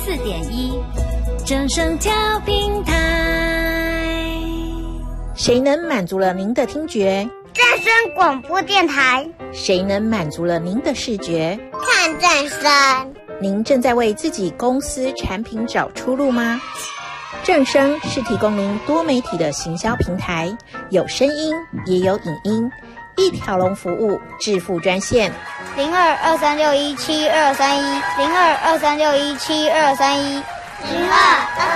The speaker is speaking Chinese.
94.1正声调频台。 谁能满足了您的听觉？ 正声广播电台。 谁能满足了您的视觉？ 看正声。 您正在为自己公司产品找出路吗？正声是提供您多媒体的行销平台，有声音也有影音，一条龙服务，致富专线 022361723102236172310223617231